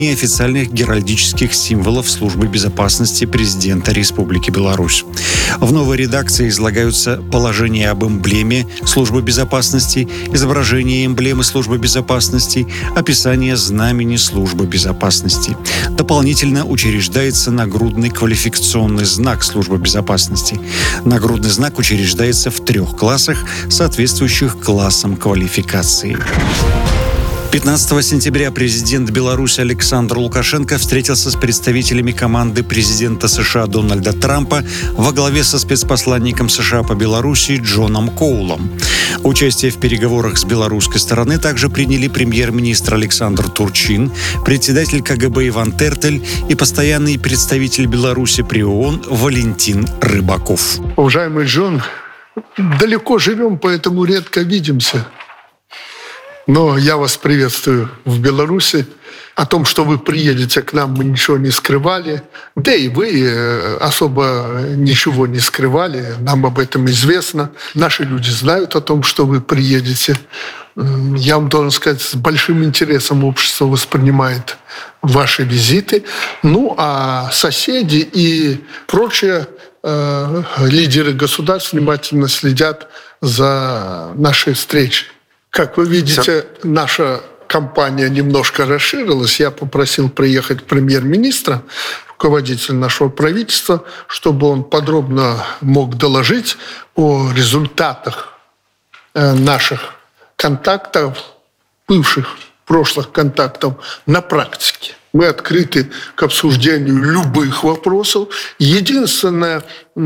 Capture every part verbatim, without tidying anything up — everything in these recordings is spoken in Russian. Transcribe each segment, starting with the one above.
неофициальных геральдических символов Службы безопасности президента Республики Беларусь. В новой редакции излагаются положения об эмблеме Службы безопасности, изображение эмблемы Службы безопасности, описание знамени Службы безопасности. Дополнительно учреждается нагрудный квалификационный знак Службы безопасности. Нагрудный знак учреждается в трех классах, соответствующих классам квалификации. пятнадцатого сентября президент Беларуси Александр Лукашенко встретился с представителями команды президента США Дональда Трампа во главе со спецпосланником США по Беларуси Джоном Коулом. Участие в переговорах с белорусской стороны также приняли премьер-министр Александр Турчин, председатель КГБ Иван Тертель и постоянный представитель Беларуси при ООН Валентин Рыбаков. Уважаемый Джон, далеко живем, поэтому редко видимся. Но я вас приветствую в Беларуси. О том, что вы приедете к нам, мы ничего не скрывали. Да и вы особо ничего не скрывали. Нам об этом известно. Наши люди знают о том, что вы приедете. Я вам должен сказать, с большим интересом общество воспринимает ваши визиты. Ну, а соседи и прочие э, лидеры государств внимательно следят за нашей встречей. Как вы видите, наша компания немножко расширилась. Я попросил приехать премьер-министра, руководителя нашего правительства, чтобы он подробно мог доложить о результатах наших контактов, бывших, прошлых контактов на практике. Мы открыты к обсуждению любых вопросов. Единственное,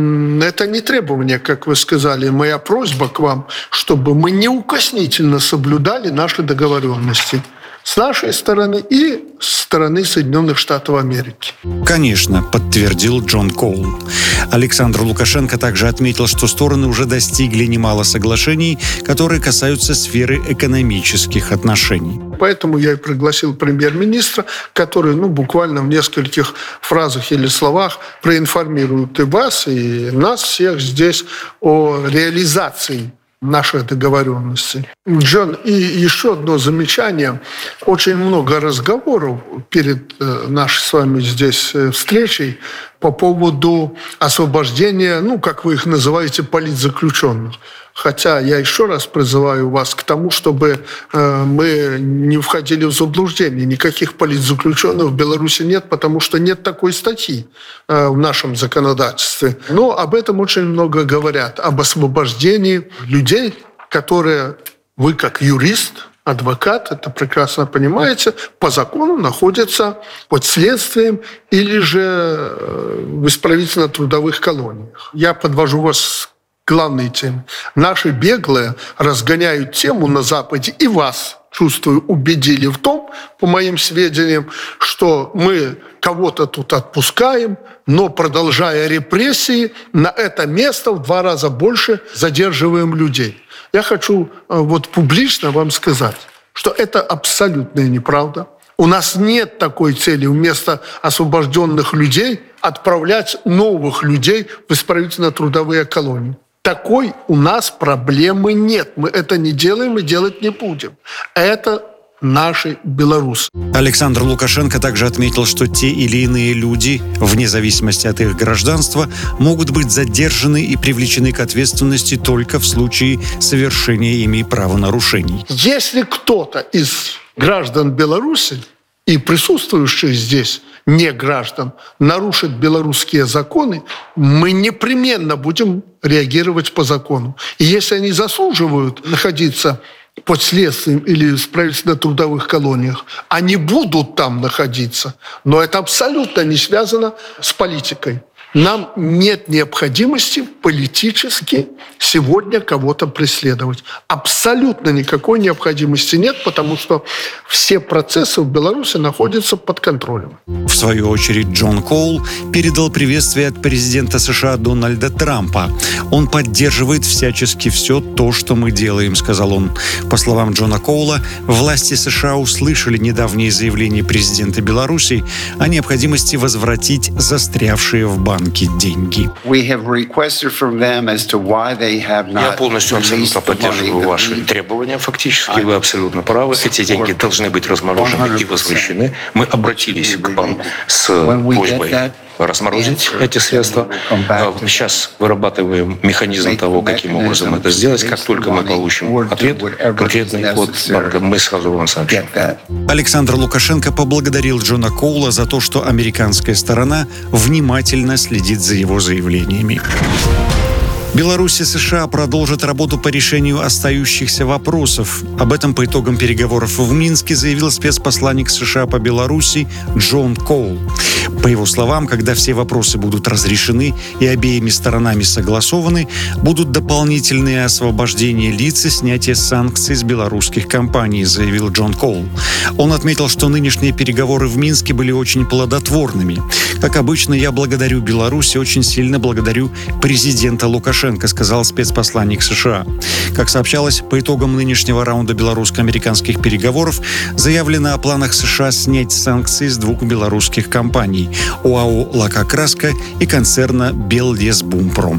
это не требование, как вы сказали, моя просьба к вам, чтобы мы неукоснительно соблюдали наши договоренности с нашей стороны и с стороны Соединенных Штатов Америки. Конечно, подтвердил Джон Коул. Александр Лукашенко также отметил, что стороны уже достигли немало соглашений, которые касаются сферы экономических отношений. Поэтому я и пригласил премьер-министра, который ну, буквально в нескольких фразах или словах проинформирует и вас, и нас всех здесь о реализации наших договоренностей. Джон, и еще одно замечание. Очень много разговоров перед нашей с вами здесь встречей по поводу освобождения, ну, как вы их называете, политзаключенных. Хотя я еще раз призываю вас к тому, чтобы э, мы не входили в заблуждение. Никаких политзаключенных в Беларуси нет, потому что нет такой статьи э, в нашем законодательстве. Но об этом очень много говорят, об освобождении людей, которые вы как юрист, адвокат, это прекрасно понимаете, по закону находятся под следствием или же в исправительно-трудовых колониях. Я подвожу вас к главной теме. Наши беглые разгоняют тему на Западе и вас, чувствую, убедили в том, по моим сведениям, что мы кого-то тут отпускаем, но, продолжая репрессии, на это место в два раза больше задерживаем людей. Я хочу вот публично вам сказать, что это абсолютная неправда. У нас нет такой цели вместо освобожденных людей отправлять новых людей в исправительно-трудовые колонии. Такой у нас проблемы нет. Мы это не делаем и делать не будем. Это наши белорусы. Александр Лукашенко также отметил, что те или иные люди, вне зависимости от их гражданства, могут быть задержаны и привлечены к ответственности только в случае совершения ими правонарушений. Если кто-то из граждан Беларуси и присутствующих здесь не граждан нарушит белорусские законы, мы непременно будем реагировать по закону. И если они заслуживают находиться под следствием или в исправительно-трудовых колониях, они будут там находиться. Но это абсолютно не связано с политикой. Нам нет необходимости политически сегодня кого-то преследовать. Абсолютно никакой необходимости нет, потому что все процессы в Беларуси находятся под контролем. В В свою очередь, Джон Коул передал приветствие от президента США Дональда Трампа. «Он поддерживает всячески все то, что мы делаем», — сказал он. По словам Джона Коула, власти США услышали недавние заявления президента Беларуси о необходимости возвратить застрявшие в банке деньги. Я полностью абсолютно поддерживаю ваши требования. Фактически вы абсолютно правы. Эти деньги должны быть разморожены и возвращены. Мы обратились к вам с просьбой разморозить эти средства. Сейчас вырабатываем механизм того, каким образом это сделать. Как только мы получим ответ, конкретный код банка, мы сразу вам сообщим. Александр Лукашенко поблагодарил Джона Коула за то, что американская сторона внимательно следит за его заявлениями. Беларусь и США продолжат работу по решению остающихся вопросов. Об этом по итогам переговоров в Минске заявил спецпосланник США по Беларуси Джон Коул. По его словам, когда все вопросы будут разрешены и обеими сторонами согласованы, будут дополнительные освобождения лиц и снятие санкций с белорусских компаний, заявил Джон Коул. Он отметил, что нынешние переговоры в Минске были очень плодотворными. Как обычно, я благодарю Беларусь и очень сильно благодарю президента Лукашенко, сказал спецпосланник США. Как сообщалось, по итогам нынешнего раунда белорусско-американских переговоров заявлено о планах США снять санкции с двух белорусских компаний – ОАО «Лакокраска» и концерна «Беллесбумпром».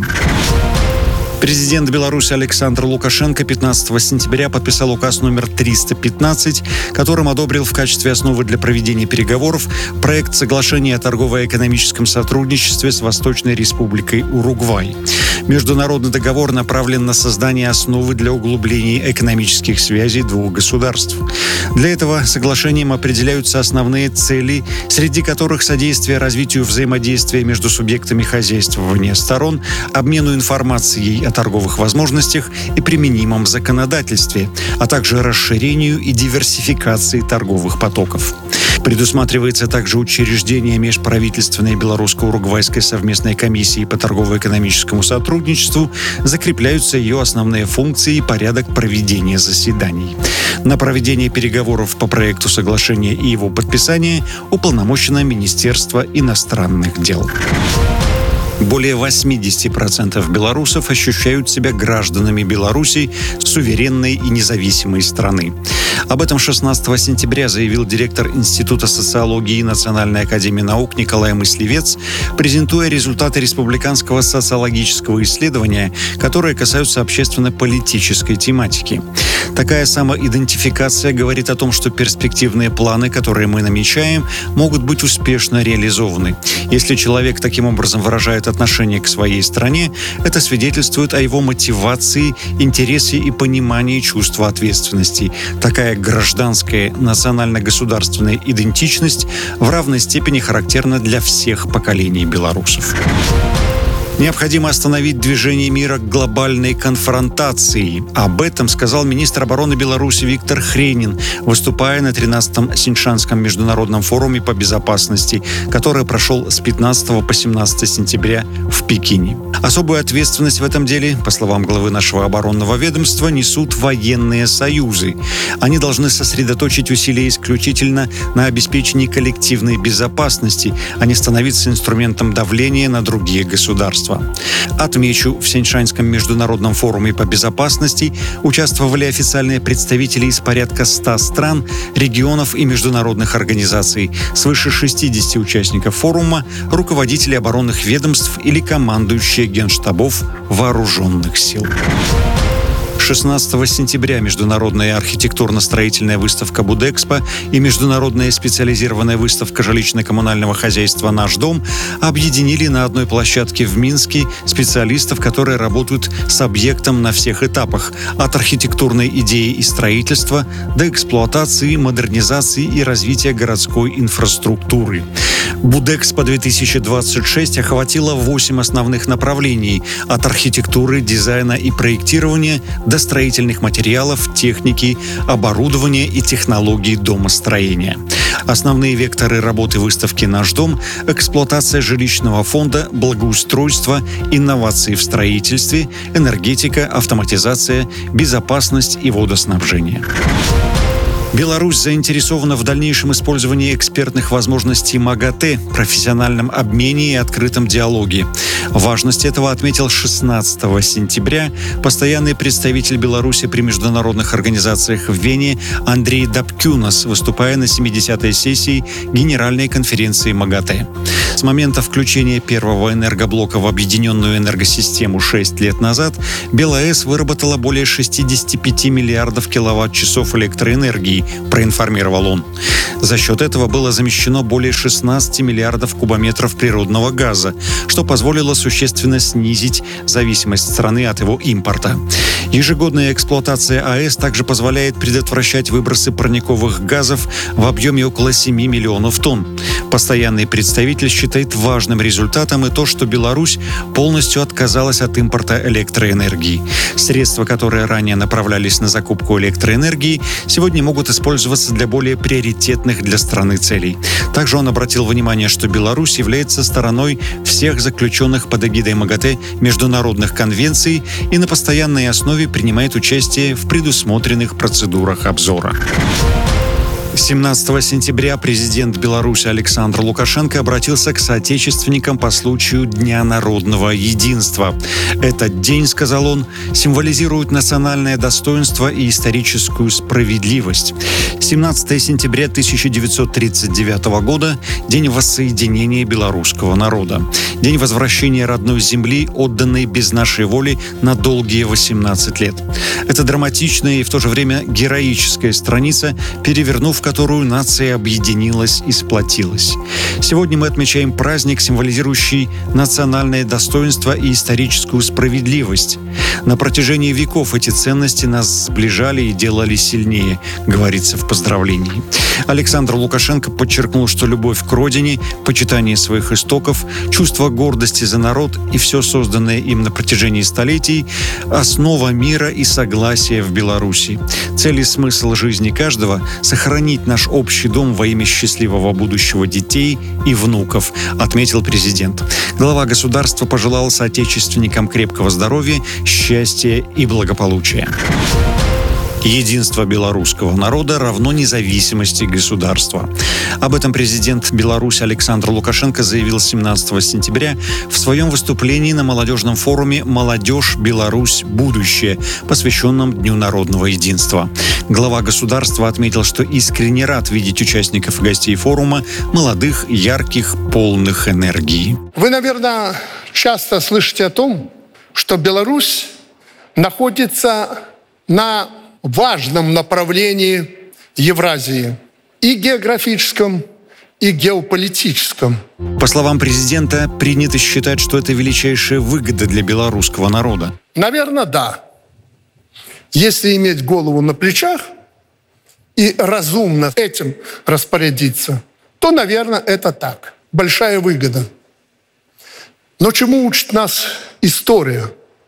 Президент Беларуси Александр Лукашенко пятнадцатого сентября подписал указ номер триста пятнадцать, которым одобрил в качестве основы для проведения переговоров проект соглашения о торгово-экономическом сотрудничестве с Восточной Республикой Уругвай. Международный договор направлен на создание основы для углубления экономических связей двух государств. Для этого соглашением определяются основные цели, среди которых содействие развитию взаимодействия между субъектами хозяйствования сторон, обмену информацией о торговых возможностях и применимом законодательстве, а также расширению и диверсификации торговых потоков. Предусматривается также учреждение межправительственной белорусско-уругвайской совместной комиссии по торгово-экономическому сотрудничеству, закрепляются ее основные функции и порядок проведения заседаний. На проведение переговоров по проекту соглашения и его подписание уполномочено Министерство иностранных дел. Более восемьдесят процентов белорусов ощущают себя гражданами Беларуси, суверенной и независимой страны. Об этом шестнадцатого сентября заявил директор Института социологии Национальной академии наук Николай Мыслевец, презентуя результаты республиканского социологического исследования, которые касаются общественно-политической тематики. Такая самоидентификация говорит о том, что перспективные планы, которые мы намечаем, могут быть успешно реализованы. Если человек таким образом выражает отношение к своей стране, это свидетельствует о его мотивации, интересе и понимании чувства ответственности. Такая гражданская национально-государственная идентичность в равной степени характерна для всех поколений белорусов. Необходимо остановить движение мира к глобальной конфронтации. Об этом сказал министр обороны Беларуси Виктор Хренин, выступая на тринадцатом Синьшанском международном форуме по безопасности, который прошел с пятнадцатого по семнадцатое сентября в Пекине. Особую ответственность в этом деле, по словам главы нашего оборонного ведомства, несут военные союзы. Они должны сосредоточить усилия исключительно на обеспечении коллективной безопасности, а не становиться инструментом давления на другие государства. Отмечу, в Синьшанском международном форуме по безопасности участвовали официальные представители из порядка ста стран, регионов и международных организаций, свыше шестидесяти участников форума, руководители оборонных ведомств или командующие генштабов вооруженных сил. шестнадцатого сентября международная архитектурно-строительная выставка «Будэкспо» и международная специализированная выставка жилищно-коммунального хозяйства «Наш дом» объединили на одной площадке в Минске специалистов, которые работают с объектом на всех этапах – от архитектурной идеи и строительства до эксплуатации, модернизации и развития городской инфраструктуры. «Будэкспо две тысячи двадцать шесть» охватила восемь основных направлений – от архитектуры, дизайна и проектирования до строительных материалов, техники, оборудования и технологий домостроения. Основные векторы работы выставки «Наш дом» – эксплуатация жилищного фонда, благоустройство, инновации в строительстве, энергетика, автоматизация, безопасность и водоснабжение. Беларусь заинтересована в дальнейшем использовании экспертных возможностей МАГАТЭ, профессиональном обмене и открытом диалоге. Важность этого отметил шестнадцатого сентября постоянный представитель Беларуси при международных организациях в Вене Андрей Дабкюнас, выступая на семидесятой сессии Генеральной конференции МАГАТЭ. С момента включения первого энергоблока в объединенную энергосистему шесть лет назад БелАЭС выработала более шестидесяти пяти миллиардов киловатт-часов электроэнергии, проинформировал он. За счет этого было замещено более шестнадцати миллиардов кубометров природного газа, что позволило существенно снизить зависимость страны от его импорта. Ежегодная эксплуатация АЭС также позволяет предотвращать выбросы парниковых газов в объеме около семи миллионов тонн. Постоянный представитель считает важным результатом и то, что Беларусь полностью отказалась от импорта электроэнергии. Средства, которые ранее направлялись на закупку электроэнергии, сегодня могут использоваться для более приоритетных для страны целей. Также он обратил внимание, что Беларусь является стороной всех заключенных под эгидой МАГАТЭ международных конвенций и на постоянной основе принимает участие в предусмотренных процедурах обзора. семнадцатого сентября президент Беларуси Александр Лукашенко обратился к соотечественникам по случаю Дня народного единства. Этот день, сказал он, символизирует национальное достоинство и историческую справедливость. семнадцатого сентября тысяча девятьсот тридцать девятого года – день воссоединения белорусского народа. День возвращения родной земли, отданной без нашей воли на долгие восемнадцать лет. Это драматичная и в то же время героическая страница, перевернув которую нация объединилась и сплотилась. Сегодня мы отмечаем праздник, символизирующий национальное достоинство и историческую справедливость. На протяжении веков эти ценности нас сближали и делали сильнее, говорится в поздравлении. Александр Лукашенко подчеркнул, что любовь к родине, почитание своих истоков, чувство гордости за народ и все созданное им на протяжении столетий – основа мира и согласия в Беларуси. Цель и смысл жизни каждого – сохранить наш общий дом во имя счастливого будущего детей и внуков, отметил президент. Глава государства пожелал соотечественникам крепкого здоровья, счастья и благополучия. Единство белорусского народа равно независимости государства. Об этом президент Беларуси Александр Лукашенко заявил семнадцатого сентября в своем выступлении на молодежном форуме «Молодежь. Беларусь. Будущее», посвященном Дню народного единства. Глава государства отметил, что искренне рад видеть участников и гостей форума молодых, ярких, полных энергии. Вы, наверное, часто слышите о том, что Беларусь находится на важном направлении Евразии и географическом, и геополитическом. По словам президента, принято считать, что это величайшая выгода для белорусского народа. Наверное, да. Если иметь голову на плечах и разумно этим распорядиться, то, наверное, это так. Большая выгода. Но чему учит нас история?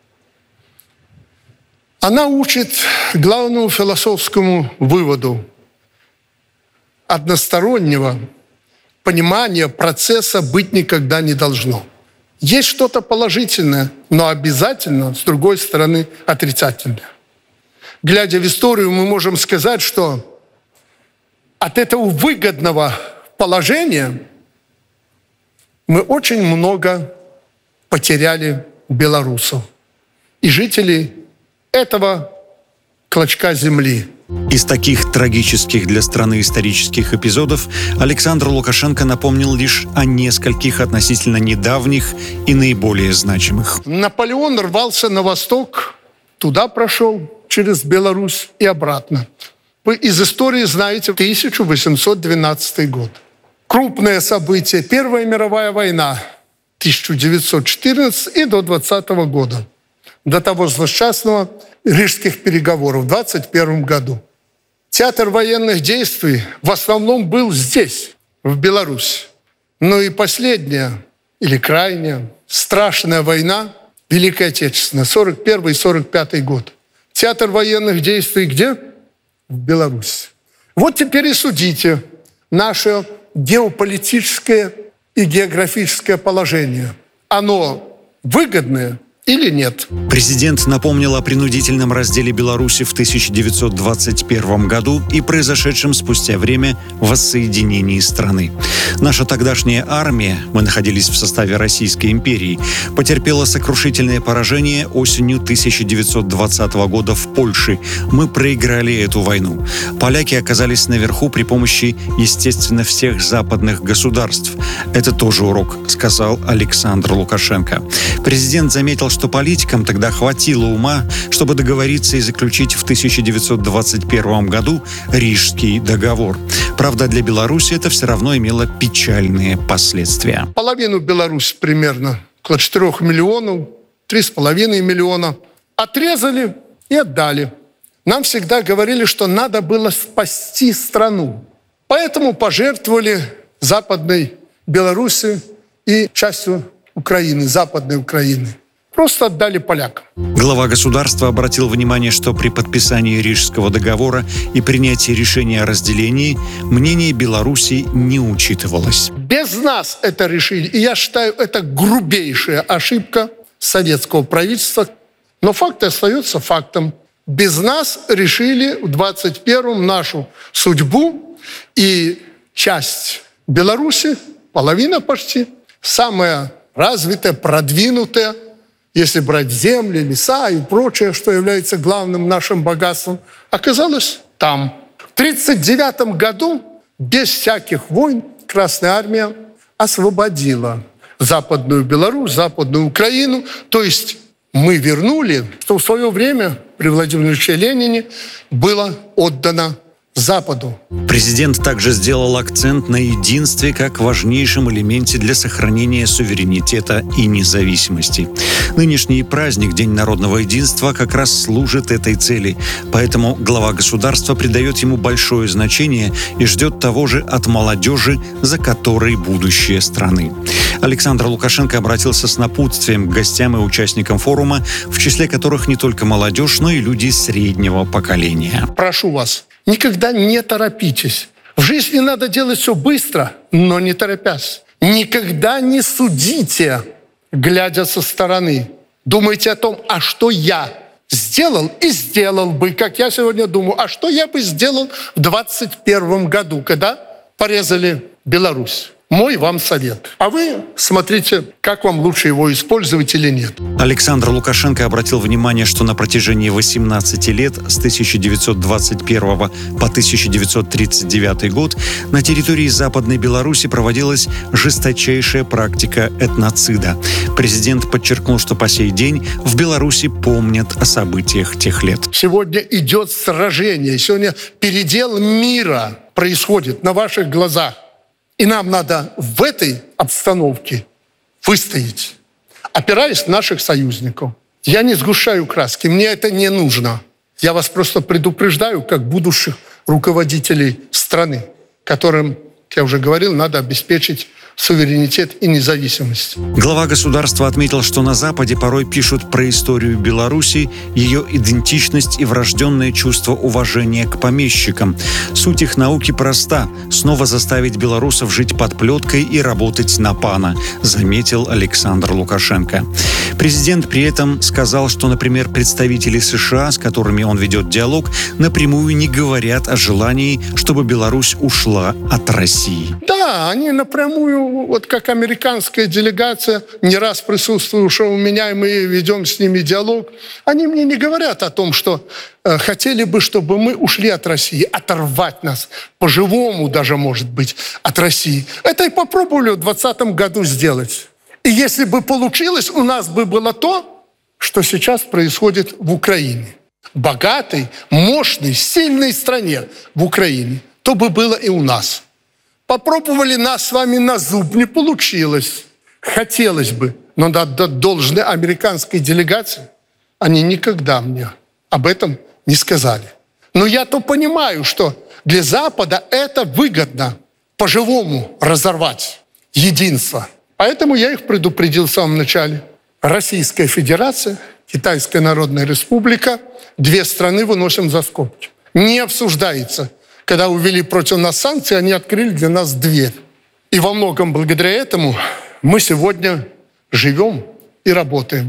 Она учит главному философскому выводу одностороннего понимания процесса быть никогда не должно. Есть что-то положительное, но обязательно, с другой стороны, отрицательное. Глядя в историю, мы можем сказать, что от этого выгодного положения мы очень много потеряли белорусов и жителей этого клочка земли. Из таких трагических для страны исторических эпизодов Александр Лукашенко напомнил лишь о нескольких относительно недавних и наиболее значимых. Наполеон рвался на восток, туда прошел, через Беларусь и обратно. Вы из истории знаете тысяча восемьсот двенадцатый год. Крупное событие – Первая мировая война тысяча девятьсот четырнадцатого и до двадцатого года. До того злосчастного Рижских переговоров в двадцать первом году. Театр военных действий в основном был здесь, в Беларуси. Ну и последняя, или крайняя, страшная война, Великая Отечественная, сорок первый - сорок пятый год. Театр военных действий где? В Беларуси. Вот теперь и судите наше геополитическое и географическое положение. Оно выгодное или нет. Президент напомнил о принудительном разделе Беларуси в тысяча девятьсот двадцать первом году и произошедшем спустя время воссоединении страны. Наша тогдашняя армия, мы находились в составе Российской империи, потерпела сокрушительное поражение осенью тысяча девятьсот двадцатого года в Польше. Мы проиграли эту войну. Поляки оказались наверху при помощи, естественно, всех западных государств. Это тоже урок, сказал Александр Лукашенко. Президент заметил, что политикам тогда хватило ума, чтобы договориться и заключить в тысяча девятьсот двадцать первом году Рижский договор. Правда, для Беларуси это все равно имело печальные последствия. Половину Беларуси примерно, около четырех миллионов, три с половиной миллиона, отрезали и отдали. Нам всегда говорили, что надо было спасти страну. Поэтому пожертвовали Западной Беларуси и частью Украины, Западной Украины. Просто отдали полякам. Глава государства обратил внимание, что при подписании Рижского договора и принятии решения о разделении мнение Беларуси не учитывалось. Без нас это решили. И я считаю, это грубейшая ошибка советского правительства. Но факт остается фактом. Без нас решили в двадцать первом нашу судьбу. И часть Беларуси, половина почти, самая развитая, продвинутая, если брать земли, леса и прочее, что является главным нашим богатством, оказалось там. В тридцать девятом году без всяких войн Красная Армия освободила Западную Беларусь, Западную Украину. То есть мы вернули, что в свое время при Владимире Ильиче Ленине было отдано Западу. Президент также сделал акцент на единстве как важнейшем элементе для сохранения суверенитета и независимости. Нынешний праздник, День народного единства, как раз служит этой цели. Поэтому глава государства придает ему большое значение и ждет того же от молодежи, за которой будущее страны. Александр Лукашенко обратился с напутствием к гостям и участникам форума, в числе которых не только молодежь, но и люди среднего поколения. Прошу вас, никогда не торопитесь. В жизни надо делать все быстро, но не торопясь. Никогда не судите, глядя со стороны. Думайте о том, а что я сделал и сделал бы, как я сегодня думаю, а что я бы сделал в двадцать первом году, когда порезали Беларусь. Мой вам совет. А вы смотрите, как вам лучше его использовать или нет. Александр Лукашенко обратил внимание, что на протяжении восемнадцати лет, с тысяча девятьсот двадцать первого по тысяча девятьсот тридцать девятый год, на территории Западной Беларуси проводилась жесточайшая практика этноцида. Президент подчеркнул, что по сей день в Беларуси помнят о событиях тех лет. Сегодня идет сражение, сегодня передел мира происходит на ваших глазах. И нам надо в этой обстановке выстоять, опираясь на наших союзников. Я не сгущаю краски, мне это не нужно. Я вас просто предупреждаю, как будущих руководителей страны, которым, как я уже говорил, надо обеспечить суверенитет и независимость. Глава государства отметил, что на Западе порой пишут про историю Беларуси, ее идентичность и врожденное чувство уважения к помещикам. Суть их науки проста – снова заставить белорусов жить под плеткой и работать на пана, заметил Александр Лукашенко. Президент при этом сказал, что, например, представители США, с которыми он ведет диалог, напрямую не говорят о желании, чтобы Беларусь ушла от России. Да, они напрямую, вот как американская делегация, не раз присутствующая у меня, и мы ведем с ними диалог, они мне не говорят о том, что э, хотели бы, чтобы мы ушли от России, оторвать нас, по-живому даже, может быть, от России. Это и попробовали в двадцатом году сделать. И если бы получилось, у нас бы было то, что сейчас происходит в Украине. Богатой, мощной, сильной стране в Украине. То бы было и у нас. Попробовали нас с вами на зуб, не получилось. Хотелось бы, но надо отдать должное американской делегации. Они никогда мне об этом не сказали. Но я-то понимаю, что для Запада это выгодно по-живому разорвать единство. Поэтому я их предупредил в самом начале. Российская Федерация, Китайская Народная Республика, две страны выносим за скобки. Не обсуждается. Когда увели против нас санкции, они открыли для нас дверь. И во многом благодаря этому мы сегодня живем и работаем.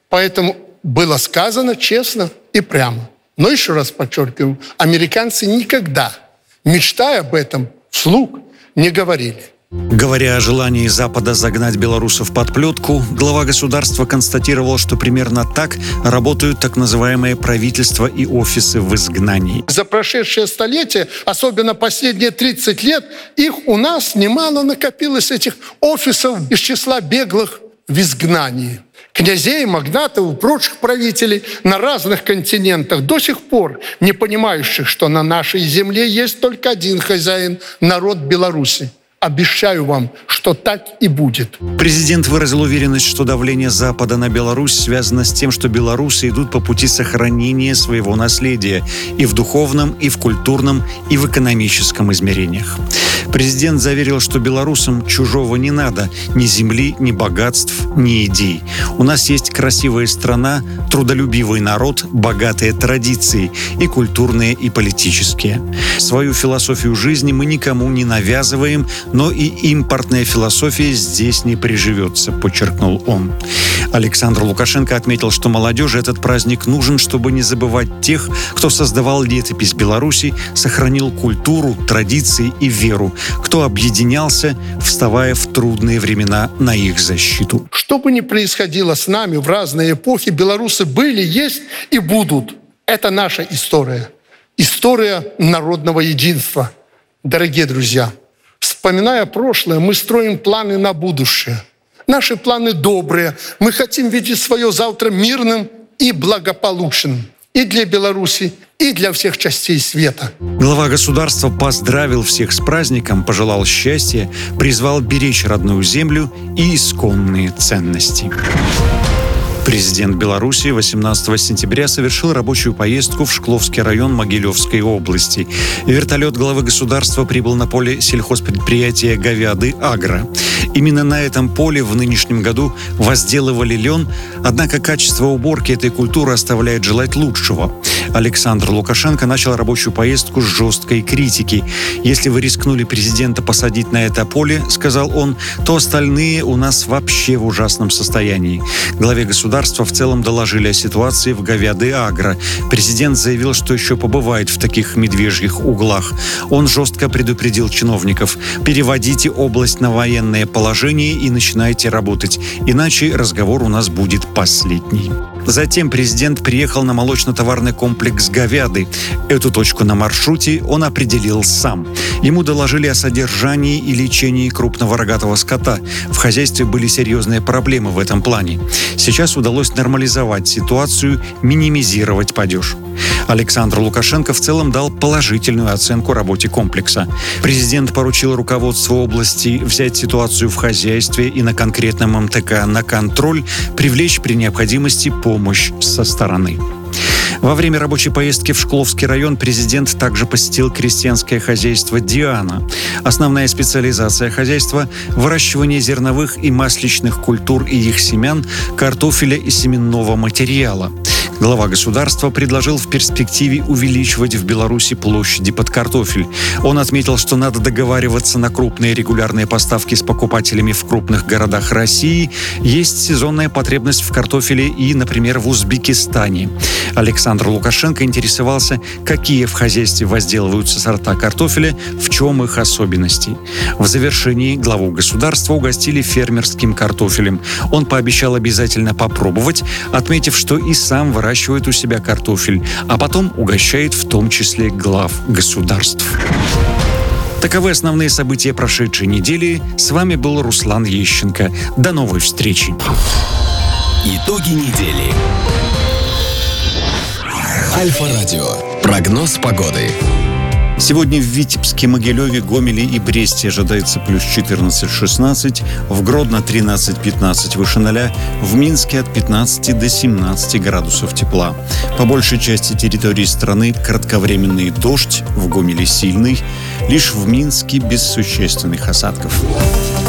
Поэтому было сказано честно и прямо. Но еще раз подчеркиваю, американцы никогда, мечтая об этом, вслух не говорили. Говоря о желании Запада загнать белорусов под плетку, глава государства констатировал, что примерно так работают так называемые правительства и офисы в изгнании. За прошедшее столетие, особенно последние тридцать лет, их у нас немало накопилось, этих офисов из числа беглых в изгнании. Князей, магнатов и прочих правителей на разных континентах, до сих пор не понимающих, что на нашей земле есть только один хозяин – народ Беларуси. Обещаю вам, что так и будет. Президент выразил уверенность, что давление Запада на Беларусь связано с тем, что белорусы идут по пути сохранения своего наследия и в духовном, и в культурном, и в экономическом измерениях. Президент заверил, что белорусам чужого не надо, ни земли, ни богатств, ни идей. У нас есть красивая страна, трудолюбивый народ, богатые традиции и культурные, и политические. Свою философию жизни мы никому не навязываем, но и импортная философия здесь не приживется, подчеркнул он. Александр Лукашенко отметил, что молодежи этот праздник нужен, чтобы не забывать тех, кто создавал летопись Беларуси, сохранил культуру, традиции и веру, кто объединялся, вставая в трудные времена на их защиту. Что бы ни происходило с нами в разные эпохи, белорусы были, есть и будут. Это наша история. История народного единства. Дорогие друзья, вспоминая прошлое, мы строим планы на будущее. Наши планы добрые. Мы хотим видеть свое завтра мирным и благополучным. И для Беларуси, и для всех частей света. Глава государства поздравил всех с праздником, пожелал счастья, призвал беречь родную землю и исконные ценности. Президент Беларуси восемнадцатого сентября совершил рабочую поездку в Шкловский район Могилевской области. Вертолет главы государства прибыл на поле сельхозпредприятия «Говяды Агро». Именно на этом поле в нынешнем году возделывали лен, однако качество уборки этой культуры оставляет желать лучшего. Александр Лукашенко начал рабочую поездку с жесткой критики. «Если вы рискнули президента посадить на это поле, — сказал он, — то остальные у нас вообще в ужасном состоянии». Главе государства в целом доложили о ситуации в «Говяды Агро». Президент заявил, что еще побывает в таких медвежьих углах. Он жестко предупредил чиновников: переводите область на военное положение и начинайте работать, иначе разговор у нас будет последний. Затем президент приехал на молочно-товарный комплекс «Говяды». Эту точку на маршруте он определил сам. Ему доложили о содержании и лечении крупного рогатого скота. В хозяйстве были серьезные проблемы в этом плане. Сейчас удалось нормализовать ситуацию, минимизировать падеж. Александр Лукашенко в целом дал положительную оценку работе комплекса. Президент поручил руководству области взять ситуацию в хозяйстве и на конкретном эм тэ ка на контроль, привлечь при необходимости помощь со стороны. Во время рабочей поездки в Шкловский район президент также посетил крестьянское хозяйство «Диана». Основная специализация хозяйства – выращивание зерновых и масличных культур и их семян, картофеля и семенного материала. Глава государства предложил в перспективе увеличивать в Беларуси площади под картофель. Он отметил, что надо договариваться на крупные регулярные поставки с покупателями в крупных городах России. Есть сезонная потребность в картофеле и, например, в Узбекистане. Александр Лукашенко интересовался, какие в хозяйстве возделываются сорта картофеля, в чем их особенности. В завершении главу государства угостили фермерским картофелем. Он пообещал обязательно попробовать, отметив, что и сам выращивает у себя картофель, а потом угощает в том числе глав государств. Таковы основные события прошедшей недели. С вами был Руслан Ещенко. До новой встречи. Итоги недели. Альфа-радио. Прогноз погоды. Сегодня в Витебске, Могилеве, Гомеле и Бресте ожидается плюс четырнадцать-шестнадцать, в Гродно тринадцать-пятнадцать выше ноля, в Минске от пятнадцати до семнадцати градусов тепла. По большей части территории страны кратковременный дождь, в Гомеле сильный, лишь в Минске без существенных осадков.